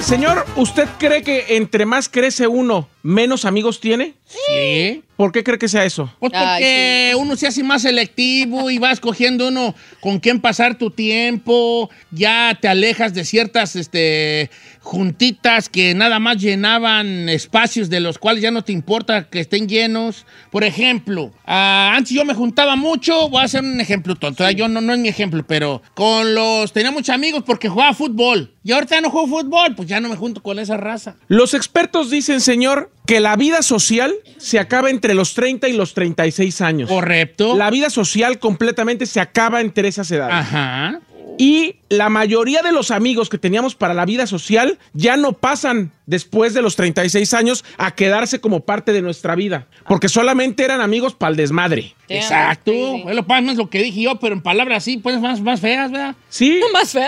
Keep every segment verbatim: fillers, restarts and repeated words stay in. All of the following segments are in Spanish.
Señor, ¿usted cree que entre más crece uno, menos amigos tiene? Sí. ¿Por qué cree que sea eso? Pues porque Ay, sí. uno se hace más selectivo y va escogiendo uno con quién pasar tu tiempo, ya te alejas de ciertas este, juntitas que nada más llenaban espacios de los cuales ya no te importa que estén llenos. Por ejemplo, uh, antes yo me juntaba mucho, voy a hacer un ejemplo tonto, sí. yo no, no es mi ejemplo, pero con los, tenía muchos amigos porque jugaba fútbol. Y ahorita no juego fútbol, pues ya no me junto con esa raza. Los expertos dicen, señor, que la vida social se acaba entre los treinta y los treinta y seis años. Correcto. La vida social completamente se acaba entre esas edades. Ajá. Y la mayoría de los amigos que teníamos para la vida social ya no pasan después de los treinta y seis años a quedarse como parte de nuestra vida. Porque solamente eran amigos para el desmadre. Damn. Exacto. Sí, sí. Es lo más lo que dije yo, pero en palabras así, pues más, más feas, ¿verdad? Sí. ¿Más feas?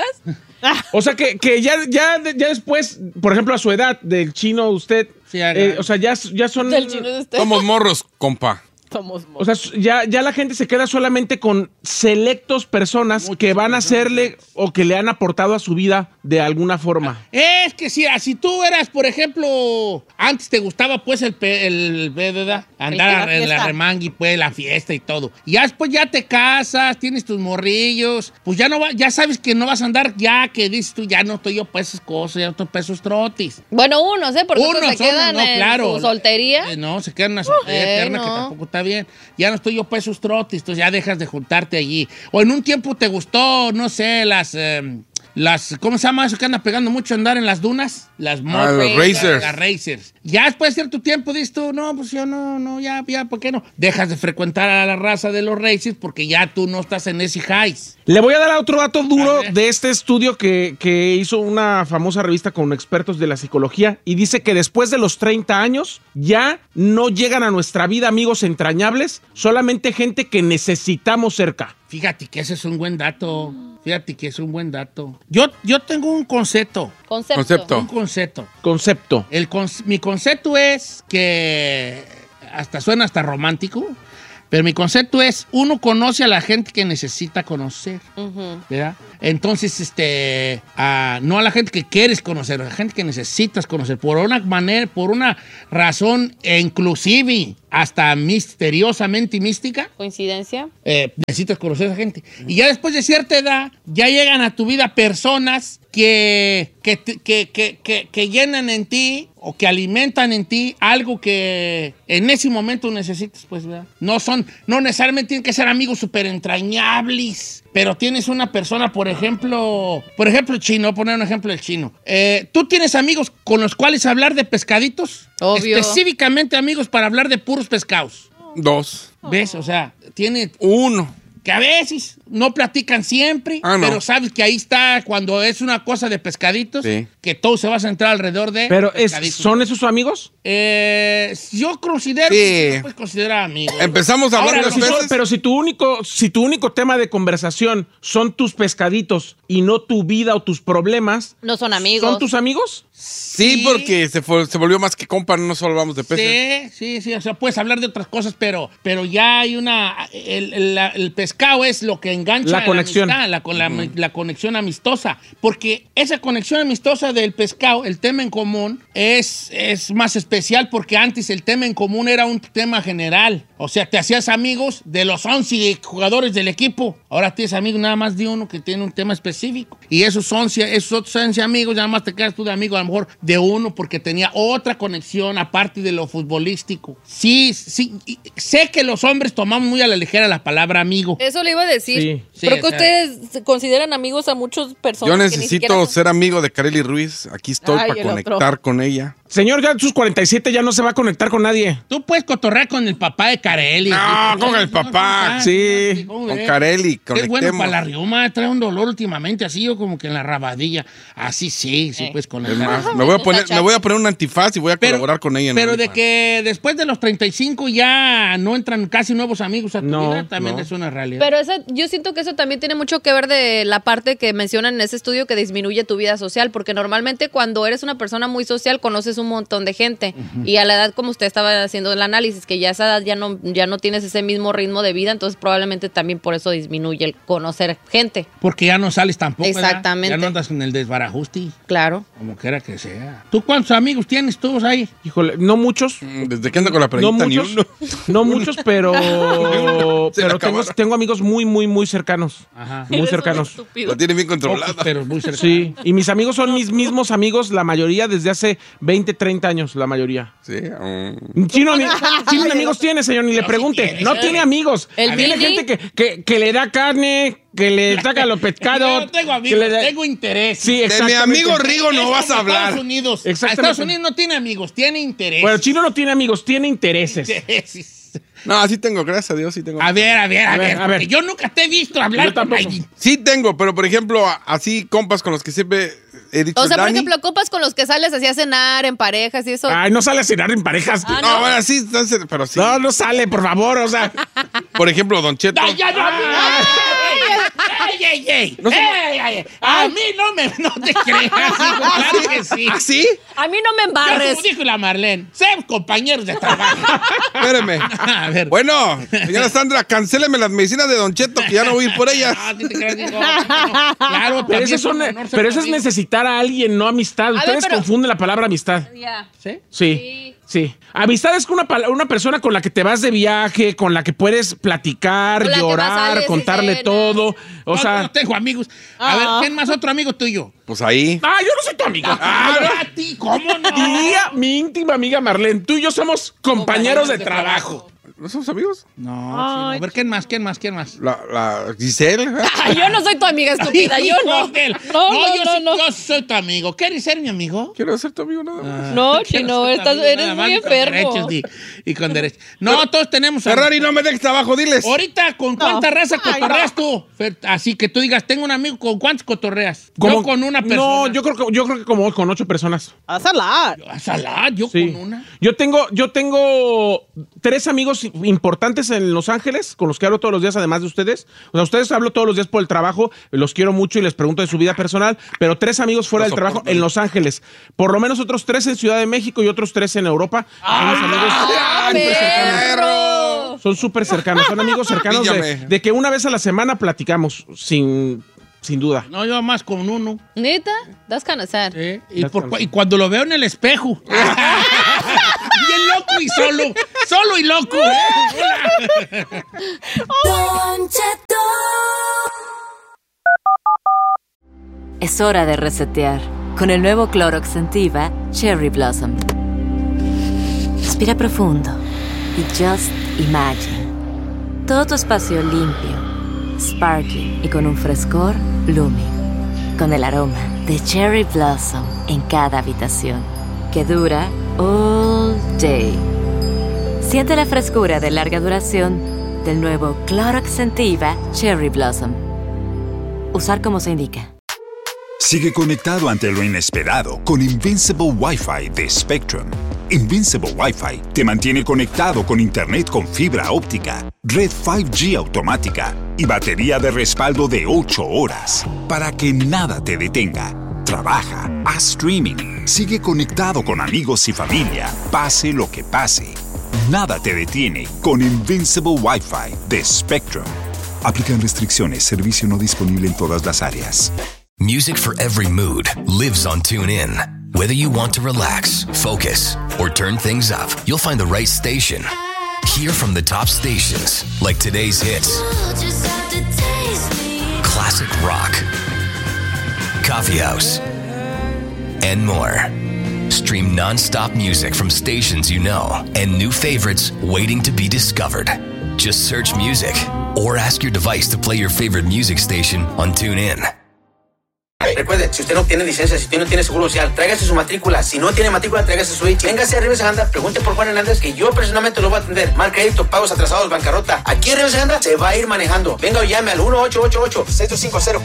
O sea, que, que ya, ya, ya después, por ejemplo, a su edad, del chino usted, sí, eh, o sea, ya, ya son... Del chino de usted. Somos morros, compa. Somos morros. O sea, ya, ya la gente se queda solamente con selectos personas Muchas que van a hacerle o que le han aportado a su vida de alguna forma. Es que si, si tú eras, por ejemplo, antes te gustaba pues el, el, ¿verdad? Andar en la remangui, pues la fiesta y todo. Y ya después ya te casas, tienes tus morrillos, pues ya no va, ya sabes que no vas a andar ya, que dices tú, ya no estoy yo para esas cosas, ya no estoy para esos trotis. Bueno, unos, ¿eh? Porque unos se quedan no, en claro, su soltería. Eh, no, se quedan en una soltería uh, eterna eh, no. que tampoco está bien. Ya no estoy yo para esos trotis, entonces ya dejas de juntarte allí. O en un tiempo te gustó, no sé, las... Eh, Las, ¿cómo se llama eso que anda pegando mucho andar en las dunas? Las ah, los racers. Las racers. Ya después de cierto tiempo dices tú, no, pues yo no, no, ya, ya, ¿por qué no? Dejas de frecuentar a la raza de los racers porque ya tú no estás en ese highs. Le voy a dar otro dato duro de este estudio que, que hizo una famosa revista con expertos de la psicología y dice que después de los treinta años ya no llegan a nuestra vida amigos entrañables, solamente gente que necesitamos cerca. Fíjate que ese es un buen dato. Fíjate que es un buen dato. Yo, yo tengo un concepto. Concepto. Concepto. Un concepto. Concepto. El con, mi concepto es que hasta suena hasta romántico, pero mi concepto es uno conoce a la gente que necesita conocer. Uh-huh. ¿Verdad? Entonces, este, uh, no a la gente que quieres conocer, a la gente que necesitas conocer por una manera, por una razón inclusive hasta misteriosamente mística. ¿Coincidencia? Eh, necesitas conocer a esa gente. Y ya después de cierta edad, ya llegan a tu vida personas que, que, que, que, que, que llenan en ti o que alimentan en ti algo que en ese momento necesitas, pues, ¿verdad? No son, no necesariamente tienen que ser amigos súper entrañables, pero tienes una persona, por ejemplo, por ejemplo, el chino, voy a poner un ejemplo del chino. Eh, ¿Tú tienes amigos con los cuales hablar de pescaditos? Obvio. Específicamente amigos para hablar de puros pescados. Dos. ¿Ves? O sea, tiene... Uno. Que a veces no platican siempre, ah, no. pero sabes que ahí está cuando es una cosa de pescaditos, sí. que todo se va a centrar alrededor de ¿Pero es, son esos sus amigos? Eh, yo considero sí. que se puede considerar amigos. Empezamos a hablar Ahora, de si veces. son, Pero si tu, único, si tu único tema de conversación son tus pescaditos y no tu vida o tus problemas... No son amigos. ¿Son tus amigos? Sí, sí porque se, fue, se volvió más que compa, no solo hablamos de peces. Sí, sí, sí, o sea, puedes hablar de otras cosas, pero, pero ya hay una... El, el, el pescado es lo que engancha la conexión. La, amistad, la, la, la conexión amistosa, porque esa conexión amistosa del pescado, el tema en común, es, es más especial porque antes el tema en común era un tema general. O sea, te hacías amigos de los once jugadores del equipo. Ahora tienes amigos nada más de uno que tiene un tema específico. Y esos once, esos otros once amigos, nada más te quedas tú de amigo a lo mejor de uno porque tenía otra conexión aparte de lo futbolístico. Sí, sí, sé que los hombres tomamos muy a la ligera la palabra amigo. Eso le iba a decir. Sí. Pero Sí, que o sea, ustedes consideran amigos a muchas personas. Yo que ni necesito siquiera... ser amigo de Kareli Ruiz. Aquí estoy Ay, para el conectar otro. con ella. Señor, ya en sus cuarenta y siete ya no se va a conectar con nadie. Tú puedes cotorrear con el papá de Kareli. No, con el papá. Sí, ¿cómo Con ves? Kareli, Es bueno conectemos. para la riuma, trae un dolor últimamente, así yo como que en la rabadilla. Así sí, sí, Eh. pues con Es el más, me voy a poner, me voy a poner un antifaz y voy a colaborar con ella. en Pero el de antifaz. que después de los treinta y cinco ya no entran casi nuevos amigos a tu No, vida, también no. es una realidad. Pero esa, yo siento que eso también tiene mucho que ver de la parte que mencionan en ese estudio que disminuye tu vida social, porque normalmente cuando eres una persona muy social conoces conoces un montón de gente. Uh-huh. Y a la edad, como usted estaba haciendo el análisis, que ya a esa edad ya no, ya no tienes ese mismo ritmo de vida, entonces probablemente también por eso disminuye el conocer gente. Porque ya no sales tampoco, exactamente. ¿verdad? Ya no andas en el desbarajuste. Claro. Como quiera que sea. ¿Tú cuántos amigos tienes tú ahí? Híjole, no muchos. Desde que ando con la pregunta, no ni muchos, uno. No muchos, pero, pero tengo, tengo amigos muy, muy, muy cercanos. Ajá. Muy cercanos. Lo tienen bien controlado. Pocos, pero muy cercanos. Sí, y mis amigos son mis mismos amigos, la mayoría desde hace veinte, treinta años, la mayoría. Sí. Um... Chino, ni, Chino ni amigos tiene, señor, ni le pregunte. No tiene amigos. Tiene gente que, que, que le da carne, que le saca los pescados. Yo no tengo amigos, que le da... tengo interés. Sí, de mi amigo Rigo no vas a hablar. Estados Unidos. Estados Unidos no tiene amigos, tiene interés. Bueno, Chino no tiene amigos, tiene intereses. Intereses. No, sí tengo, gracias a Dios, sí tengo. A ver, a ver, a, a ver, a ver. ver. Yo nunca te he visto hablar con alguien. Sí tengo, pero por ejemplo, así compas con los que siempre he dicho. O sea, Dani, por ejemplo, compas con los que sales así a cenar en parejas y eso. Ay, no sale a cenar en parejas. Ah, no, no, bueno, sí, entonces, pero sí. No, no sale, por favor, o sea. Por ejemplo, Don Cheto. ¡Ay, ya no! ¡Ey, ey, ey! No ¡Ey, ey! A mí no me no te creas, hijo, claro que sí. ¿Ah, sí? A mí no me embarres. Como dijo la Marlene, sé compañeros de trabajo. Espéreme. A ver. Bueno, señora Sandra, cancéleme las medicinas de Don Cheto, que ya no voy a ir por ellas. No, ¿sí te creas, hijo? No, claro, pero eso, son, pero eso es necesitar a alguien, no amistad. Ustedes ver, pero... confunden la palabra amistad. Yeah. ¿Sí? Sí. Sí. Sí. Amistad es una, una persona con la que te vas de viaje, con la que puedes platicar, llorar, contarle todo. O no, sea, no tengo amigos. A ah. ver, ¿quién más otro amigo tuyo? Pues ahí. Ah, yo no soy tu amigo. Ah, ah, a ti, ¿cómo no? Diría mi íntima amiga Marlene, tú y yo somos compañeros, compañeros de, de trabajo. trabajo. ¿No somos amigos? No, sí, a ver, ¿quién más? ¿Quién más? ¿Quién más? La, la Giselle. Ay, yo no soy tu amiga estúpida, yo no. No, no, no, yo, no, sí, no. yo soy tu amigo. ¿Quieres ser mi amigo? Quiero ser tu amigo nada más. Ah, no, Chino, estás, eres muy enfermo. Y, y con derechos. No, pero, todos tenemos... Ferrari, no me dejes trabajo, diles. Ahorita, ¿con cuánta no. raza cotorreas Ay, no. tú? Así que tú digas, tengo un amigo, ¿con cuántos cotorreas? Yo con una persona. No, yo creo que, yo creo que como con ocho personas. A salar. A salar, yo sí. con una. Yo tengo, yo tengo tres amigos importantes en Los Ángeles, con los que hablo todos los días, además de ustedes. O sea, ustedes hablo todos los días por el trabajo, los quiero mucho y les pregunto de su vida personal, pero tres amigos fuera no del trabajo en Los Ángeles. Por lo menos otros tres en Ciudad de México y otros tres en Europa. ¡Ah, amigos cercanos. Son súper cercanos, son amigos cercanos de, de que una vez a la semana platicamos, sin... Sin duda. No, yo más con uno. ¿Neta? Das canazar. Sí. Y, por, y cuando lo veo en el espejo. Bien loco y solo. Solo y loco. ¿Eh? Don Cheto. Es hora de resetear. Con el nuevo Clorox Sentiva Cherry Blossom. Respira profundo. Y just imagine. Todo tu espacio limpio, sparkling y con un frescor blooming, con el aroma de Cherry Blossom en cada habitación, que dura all day. Siente la frescura de larga duración del nuevo Clorox Sentiva Cherry Blossom. Usar como se indica. Sigue conectado ante lo inesperado con Invincible Wi-Fi de Spectrum. Invincible Wi-Fi te mantiene conectado con internet con fibra óptica, red cinco G automática y batería de respaldo de ocho horas para que nada te detenga. Trabaja, haz streaming, sigue conectado con amigos y familia, pase lo que pase. Nada te detiene con Invincible Wi-Fi de Spectrum. Aplican restricciones, servicio no disponible en todas las áreas. Music for every mood lives on TuneIn. Whether you want to relax, focus, or turn things up, you'll find the right station. Hear from the top stations, like today's hits, classic rock, coffee house, and more. Stream non-stop music from stations you know and new favorites waiting to be discovered. Just search music or ask your device to play your favorite music station on TuneIn. Recuerde, si usted no tiene licencia, si usted no tiene seguro social, tráigase su matrícula. Si no tiene matrícula, tráigase su I C. Véngase a Rivers Anda, pregunte por Juan Hernández, que yo personalmente lo voy a atender. Mal crédito, pagos atrasados, bancarrota. Aquí en Rivers Anda se va a ir manejando. Venga o llame al uno ocho ocho ocho, seis dos cinco cero